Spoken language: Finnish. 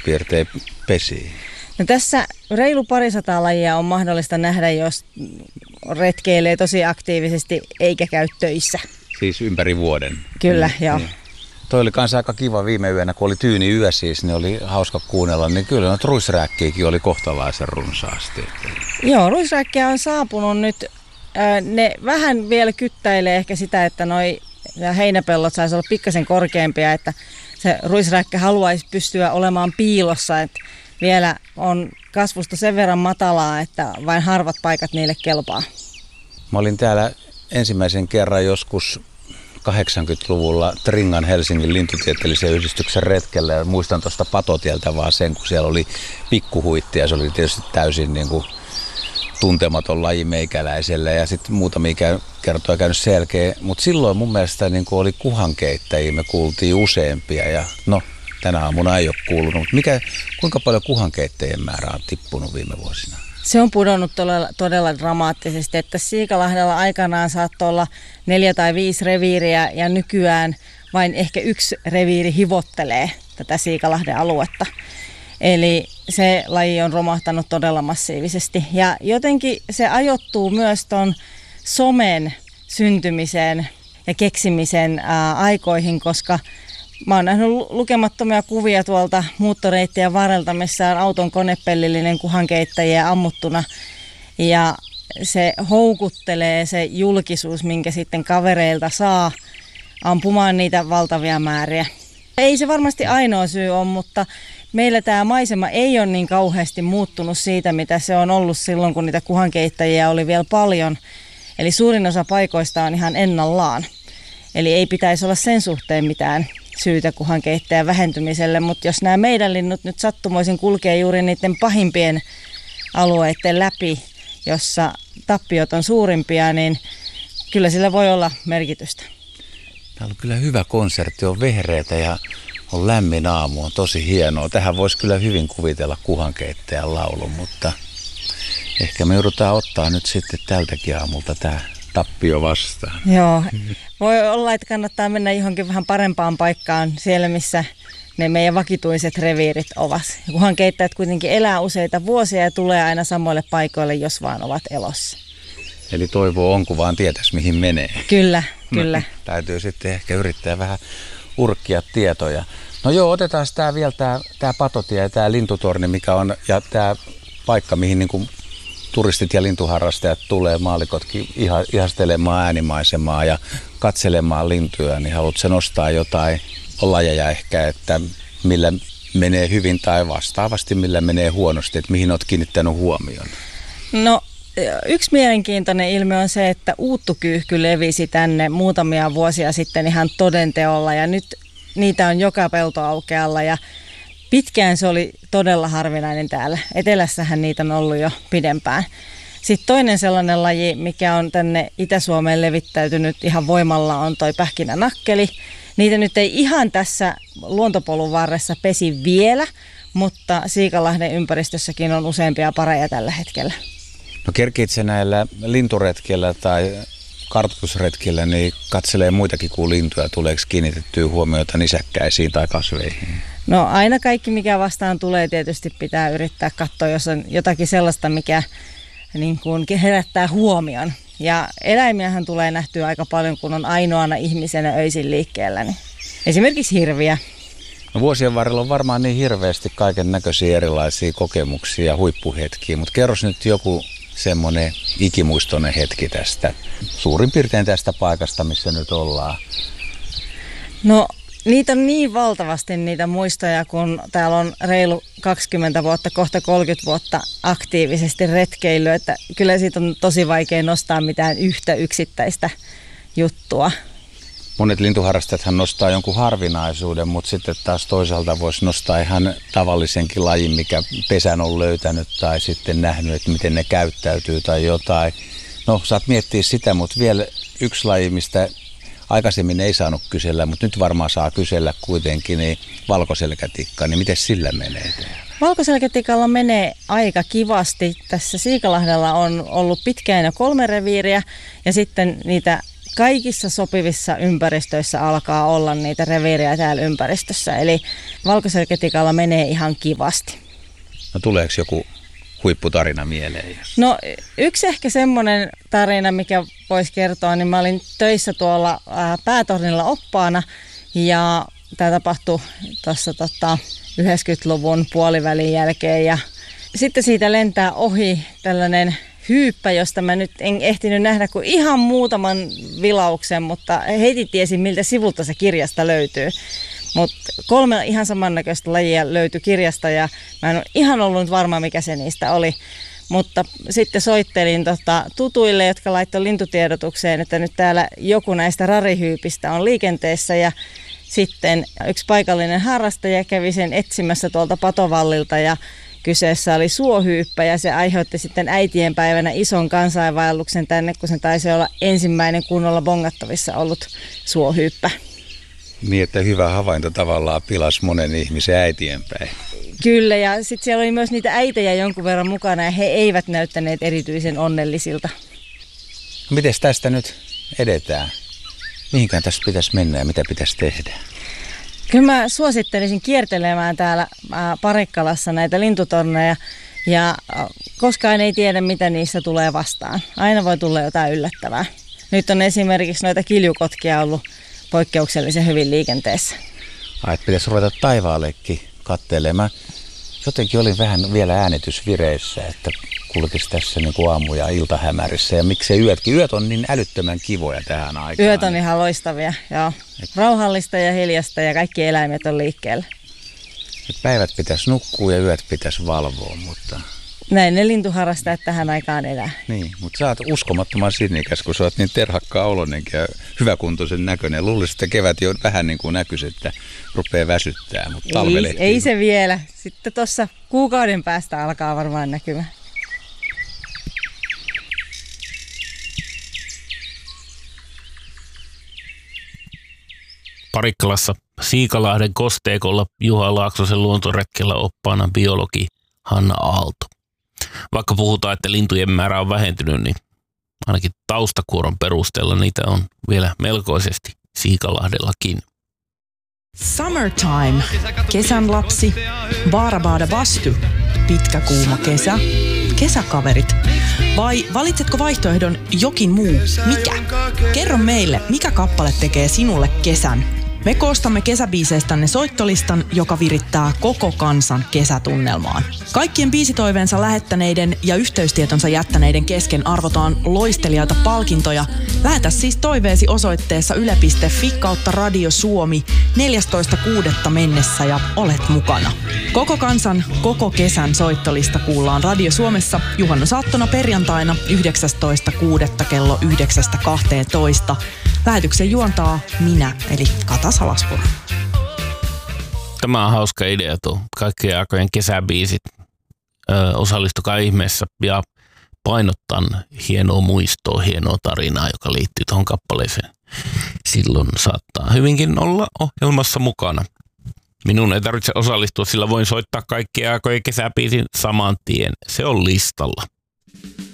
piirtein pesii? No tässä reilu 200 lajia on mahdollista nähdä, jos retkeilee tosi aktiivisesti eikä käy töissä. Siis ympäri vuoden? Kyllä, joo. Niin. Toi oli kanssa aika kiva viime yönä, kun oli tyyni yö siis, niin oli hauska kuunnella, niin kyllä noita ruisrääkkiäkin oli kohtalaisen runsaasti. Joo, ruisrääkkiä on saapunut nyt. Ne vähän vielä kyttäilee ehkä sitä, että noi heinäpellot saisi olla pikkasen korkeampia, että se ruisrääkkä haluaisi pystyä olemaan piilossa, että vielä on kasvusto sen verran matalaa, että vain harvat paikat niille kelpaa. Mä olin täällä ensimmäisen kerran joskus 80-luvulla Tringan Helsingin lintutieteellisen yhdistyksen retkellä ja muistan tuosta Patotieltä vaan sen, kun siellä oli pikkuhuitti ja se oli tietysti täysin niin kuin tuntematon laji meikäläiselle ja sitten muutamia kertoja käynyt selkeä, mutta silloin mun mielestä niin kuin oli kuhankeittäjiä, me kuultiin useampia ja no tänä aamuna ei ole kuulunut, mutta kuinka paljon kuhankeittäjien määrä on tippunut viime vuosina? Se on pudonnut todella dramaattisesti, että Siikalahdella aikanaan saattoi olla 4 tai 5 reviiriä ja nykyään vain ehkä 1 reviiri hivottelee tätä Siikalahden aluetta. Eli se laji on romahtanut todella massiivisesti ja jotenkin se ajoittuu myös ton somen syntymiseen ja keksimisen aikoihin, koska mä oon nähnyt lukemattomia kuvia tuolta muuttoreittien varrelta, missä on auton konepellillinen kuhankeittäjiä ammuttuna. Ja se houkuttelee se julkisuus, minkä sitten kavereilta saa ampumaan niitä valtavia määriä. Ei se varmasti ainoa syy ole, mutta meillä tämä maisema ei ole niin kauheasti muuttunut siitä, mitä se on ollut silloin, kun niitä kuhankeittäjiä oli vielä paljon. Eli suurin osa paikoista on ihan ennallaan. Eli ei pitäisi olla sen suhteen mitään syytä kuhankeittäjän vähentymiselle, mutta jos nämä meidän linnut nyt sattumoisin kulkee juuri niiden pahimpien alueiden läpi, jossa tappiot on suurimpia, niin kyllä sillä voi olla merkitystä. Tämä on kyllä hyvä konsertti, on vehreätä ja on lämmin aamu, on tosi hienoa. Tähän voisi kyllä hyvin kuvitella kuhankeittäjän laulun, mutta ehkä me joudutaan ottaa nyt sitten tältäkin aamulta tämä tappio vastaan. Joo, voi olla, että kannattaa mennä johonkin vähän parempaan paikkaan siellä, missä ne meidän vakituiset reviirit ovat. Kuhankeittäjät kuitenkin elää useita vuosia ja tulee aina samoille paikoille, jos vaan ovat elossa. Eli toivo on, kun vaan tietäisi, mihin menee. Kyllä, kyllä. Täytyy sitten ehkä yrittää vähän urkkia tietoja. No joo, otetaan tämä vielä tämä Patotie ja tämä lintutorni, mikä on, ja tämä paikka, mihin niin kuin turistit ja lintuharrastajat tulee, maallikotkin ihastelemaan äänimaisemaa ja katselemaan lintuja, niin haluatko nostaa jotain lajeja ehkä, että millä menee hyvin tai vastaavasti millä menee huonosti, että mihin olet kiinnittänyt huomioon? No yksi mielenkiintoinen ilmiö on se, että uuttukyyhky levisi tänne muutamia vuosia sitten ihan todenteolla ja nyt niitä on joka peltoaukealla ja pitkään se oli todella harvinainen täällä. Etelässähän niitä on ollut jo pidempään. Sitten toinen sellainen laji, mikä on tänne Itä-Suomeen levittäytynyt ihan voimalla, on toi pähkinänakkeli. Niitä nyt ei ihan tässä luontopolun varressa pesi vielä, mutta Siikalahden ympäristössäkin on useampia pareja tällä hetkellä. No kerkiit sä näillä linturetkellä tai kartoitusretkellä, niin katselee muitakin kuin lintuja. Tuleeko kiinnitettyä huomiota nisäkkäisiin tai kasveihin? No aina kaikki, mikä vastaan tulee, tietysti pitää yrittää katsoa, jos on jotakin sellaista, mikä niin kuin herättää huomion. Ja eläimiähän tulee nähtyä aika paljon, kun on ainoana ihmisenä öisin liikkeellä. Niin esimerkiksi hirviä. No vuosien varrella on varmaan niin hirveästi kaiken näköisiä erilaisia kokemuksia ja huippuhetkiä, mutta kerros nyt joku semmoinen ikimuistoinen hetki tästä, suurin piirtein tästä paikasta, missä nyt ollaan. No niitä on niin valtavasti niitä muistoja, kun täällä on reilu 20 vuotta, kohta 30 vuotta aktiivisesti retkeilyä, että kyllä siitä on tosi vaikea nostaa mitään yhtä yksittäistä juttua. Monet lintuharrastajathan nostaa jonkun harvinaisuuden, mutta sitten taas toisaalta voisi nostaa ihan tavallisenkin lajin, mikä pesän on löytänyt tai sitten nähnyt, että miten ne käyttäytyy tai jotain. No, saat miettiä sitä, mutta vielä yksi laji, mistä aikaisemmin ei saanut kysellä, mutta nyt varmaan saa kysellä kuitenkin, niin valkoselkätikka, niin miten sillä menee? Valkoselkätikalla menee aika kivasti. Tässä Siikalahdella on ollut pitkään jo 3 reviiriä ja sitten niitä kaikissa sopivissa ympäristöissä alkaa olla niitä reviirejä täällä ympäristössä. Eli valkoselkätikalla menee ihan kivasti. No tuleeko joku huipputarina mieleen? No yksi ehkä semmoinen tarina, mikä voisi kertoa, niin mä olin töissä tuolla päätornilla oppaana ja tämä tapahtui tuossa 90-luvun puolivälin jälkeen ja sitten siitä lentää ohi tällainen hyyppä, josta mä nyt en ehtinyt nähdä kuin ihan muutaman vilauksen, mutta heti tiesin, miltä sivulta se kirjasta löytyy. Mutta 3 ihan samannäköistä lajia löytyi kirjasta ja mä en ole ihan ollut varma, mikä se niistä oli. Mutta sitten soittelin tutuille, jotka laittoi lintutiedotukseen, että nyt täällä joku näistä rarihyypistä on liikenteessä ja sitten yksi paikallinen harrastaja kävi sen etsimässä tuolta patovallilta ja kyseessä oli suohyyppä ja se aiheutti sitten äitienpäivänä ison kansainvaelluksen tänne, kun se taisi olla ensimmäinen kunnolla bongattavissa ollut suohyyppä. Niin, että hyvä havainto tavallaan pilasi monen ihmisen äitienpäin. Kyllä, ja sitten siellä oli myös niitä äitejä jonkun verran mukana ja he eivät näyttäneet erityisen onnellisilta. Mites tästä nyt edetään? Mihinkään tässä pitäisi mennä ja mitä pitäisi tehdä? Kyllä mä suosittelisin kiertelemään täällä Parikkalassa näitä lintutorneja ja koskaan ei tiedä, mitä niissä tulee vastaan. Aina voi tulla jotain yllättävää. Nyt on esimerkiksi noita kiljukotkia ollut poikkeuksellisen hyvin liikenteessä. Että pitäisi ruveta taivaallekin katselemaan. Jotenkin olin vähän vielä äänitysvireissä, että kulkisi tässä niin kuin aamu- ja iltahämärissä. Ja miksei yötkin. Yöt on niin älyttömän kivoja tähän aikaan. Yöt on ihan loistavia, joo. Rauhallista ja hiljasta ja kaikki eläimet on liikkeellä. Et päivät pitäisi nukkua ja yöt pitäisi valvoa, mutta... Näin ne lintuharrastajat tähän aikaan elää. Niin, mutta sä oot uskomattoman sinnikäs, kun sä oot niin terhakkaa olonenkin ja hyväkuntoisen näköinen. Luulisin, että kevät jo vähän niin kuin näkyisi, että rupeaa väsyttää, mutta talvelehtii. Ei se vielä. Sitten tuossa kuukauden päästä alkaa varmaan näkymään. Parikkalassa Siikalahden kosteikolla Juha Laaksosen luontoretkellä oppaana biologi Hanna Aalto. Vaikka puhutaan, että lintujen määrä on vähentynyt, niin ainakin taustakuoron perusteella niitä on vielä melkoisesti Siikalahdellakin. Summertime, kesän lapsi, Baarabaada Bastu, pitkä kuuma kesä, kesäkaverit. Vai valitsetko vaihtoehdon jokin muu? Mikä? Kerro meille, mikä kappale tekee sinulle kesän. Me koostamme kesäbiiseistänne soittolistan, joka virittää koko kansan kesätunnelmaan. Kaikkien biisitoiveensa lähettäneiden ja yhteystietonsa jättäneiden kesken arvotaan loistelijaita palkintoja. Lähetä siis toiveesi osoitteessa yle.fi/Radio Suomi 14.6. mennessä ja olet mukana. Koko kansan, koko kesän soittolista kuullaan Radio Suomessa juhannusaattona perjantaina 19.6. kello 9.12. Lähetyksen juontaa minä, eli Kata Salaspuro. Tämä on hauska idea tuo. Kaikkien aikojen kesäbiisit. Osallistukaa ihmeessä ja painottan hienoa muistoa, hienoa tarinaa, joka liittyy tuohon kappaleeseen. Silloin saattaa hyvinkin olla ohjelmassa mukana. Minun ei tarvitse osallistua, sillä voin soittaa kaikkien aikojen kesäbiisin saman tien. Se on listalla.